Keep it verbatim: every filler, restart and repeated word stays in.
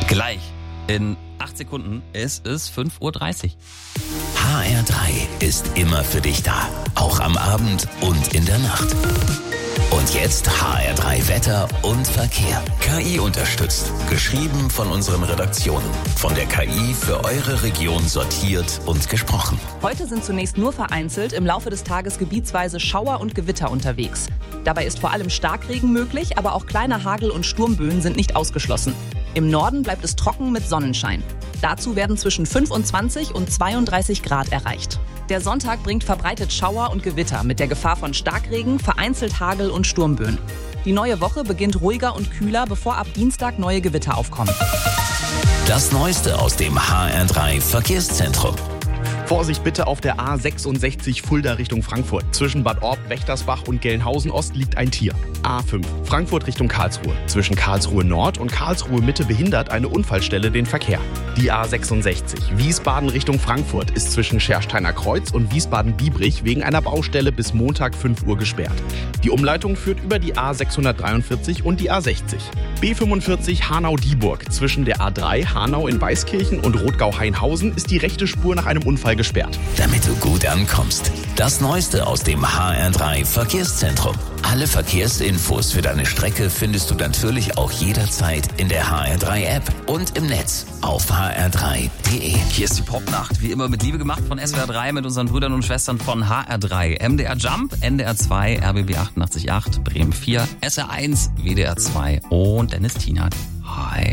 Gleich in acht Sekunden ist es fünf Uhr dreißig. H R drei ist immer für dich da, auch am Abend und in der Nacht. Und jetzt H R drei Wetter und Verkehr. K I unterstützt. Geschrieben von unseren Redaktionen. Von der K I für eure Region sortiert und gesprochen. Heute sind zunächst nur vereinzelt im Laufe des Tages gebietsweise Schauer und Gewitter unterwegs. Dabei ist vor allem Starkregen möglich, aber auch kleine Hagel- und Sturmböen sind nicht ausgeschlossen. Im Norden bleibt es trocken mit Sonnenschein. Dazu werden zwischen fünfundzwanzig und zweiunddreißig Grad erreicht. Der Sonntag bringt verbreitet Schauer und Gewitter mit der Gefahr von Starkregen, vereinzelt Hagel und Sturmböen. Die neue Woche beginnt ruhiger und kühler, bevor ab Dienstag neue Gewitter aufkommen. Das Neueste aus dem H R drei Verkehrszentrum. Vorsicht bitte auf der A sechsundsechzig Fulda Richtung Frankfurt. Zwischen Bad Orb, Wächtersbach und Gelnhausen-Ost liegt ein Tier. A fünf Frankfurt Richtung Karlsruhe. Zwischen Karlsruhe Nord und Karlsruhe Mitte behindert eine Unfallstelle den Verkehr. Die A sechsundsechzig Wiesbaden Richtung Frankfurt ist zwischen Schersteiner Kreuz und Wiesbaden-Biebrich wegen einer Baustelle bis Montag fünf Uhr gesperrt. Die Umleitung führt über die A sechshundertdreiundvierzig und die A sechzig. B fünfundvierzig Hanau-Dieburg. Zwischen der A drei Hanau in Weißkirchen und Rotgau-Hainhausen ist die rechte Spur nach einem Unfall gesperrt. Damit du gut ankommst. Das Neueste aus dem H R drei Verkehrszentrum. Alle Verkehrsinfos für deine Strecke findest du natürlich auch jederzeit in der H R drei App und im Netz auf h r drei punkt d e. Hier ist die Popnacht, wie immer mit Liebe gemacht von S W R drei mit unseren Brüdern und Schwestern von H R drei. M D R Jump, N D R zwei, R B B achtundachtzig Komma acht, Bremen vier, S R eins, W D R zwei und Dennis Tienert. Hi.